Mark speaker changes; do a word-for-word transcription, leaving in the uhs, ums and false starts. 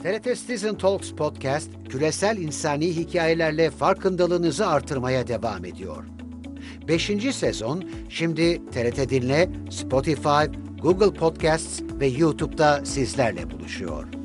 Speaker 1: T R T Citizen Talks Podcast, küresel insani hikayelerle farkındalığınızı artırmaya devam ediyor. Beşinci sezon şimdi T R T Dinle, Spotify, Google Podcasts ve YouTube'da sizlerle buluşuyor.